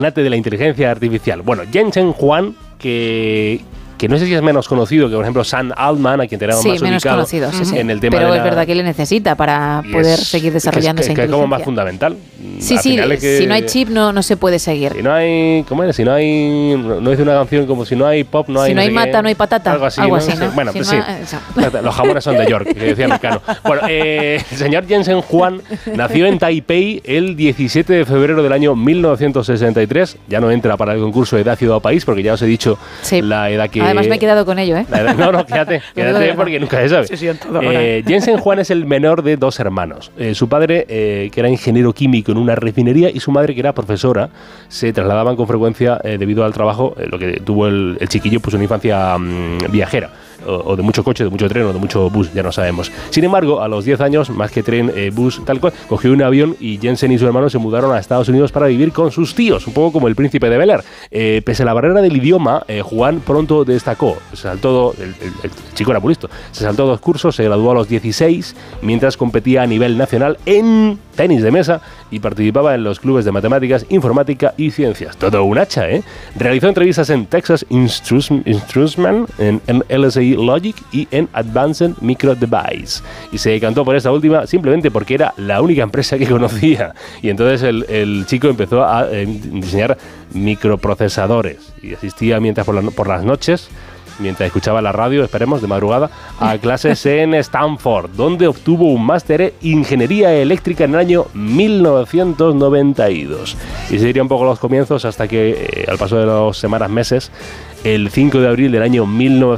de la inteligencia artificial. Bueno, Jensen Huang, que no sé si es menos conocido que, por ejemplo, Sam Altman, a quien tenemos más menos ubicado conocido, sí. en el tema pero de es verdad que le necesita para poder seguir desarrollando esa inteligencia. Que es como más fundamental. Sí, si no hay chip no se puede seguir. Si no hay, ¿cómo es? Si no hay, no dice una canción como si no hay pop, no hay... Si no hay mata, no hay patata. Algo así, ¿no? Bueno, pues sí. Los jamones son de York, que decía Mecano. Bueno, el señor Jensen Huang nació en Taipei el 17 de febrero del año 1963. Ya no entra para el concurso de edad, ciudad o país, porque ya os he dicho la edad que... Además me he quedado con ello, ¿eh? No, quédate porque nunca se sabe. Sí, Jensen Huang es el menor de 2 hermanos. Su padre, que era ingeniero químico en una refinería, y su madre, que era profesora, se trasladaban con frecuencia debido al trabajo, lo que tuvo el chiquillo, pues una infancia viajera. O de mucho coche, de mucho tren o de mucho bus, ya no sabemos. Sin embargo, a los 10 años, más que tren, bus, tal cual, cogió un avión y Jensen y su hermano se mudaron a Estados Unidos para vivir con sus tíos, un poco como el príncipe de Bel-Air. Pese a la barrera del idioma, Juan pronto destacó. Se saltó, el chico era muy listo, se saltó 2 cursos, se graduó a los 16, mientras competía a nivel nacional en tenis de mesa y participaba en los clubes de matemáticas, informática y ciencias. Todo un hacha, ¿eh? Realizó entrevistas en Texas Instruments, en LSI Logic y en Advanced Micro Device. Y se decantó por esta última simplemente porque era la única empresa que conocía. Y entonces el chico empezó a diseñar microprocesadores y asistía mientras por las noches, mientras escuchaba la radio, esperemos, de madrugada, a clases en Stanford, donde obtuvo un máster en Ingeniería Eléctrica en el año 1992. Y serían un poco los comienzos hasta que, al paso de las semanas, meses, el 5 de abril del año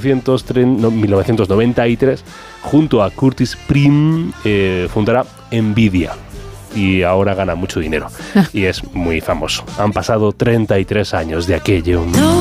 1993, junto a Curtis Prim, fundará Nvidia. Y ahora gana mucho dinero. Y es muy famoso. Han pasado 33 años de aquello.